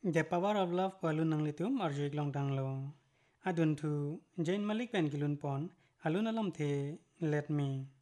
The power of love ko alun nang litum arjuik long tang lo. Adun thu Jane Malik pen kilun pon alun alam the let me.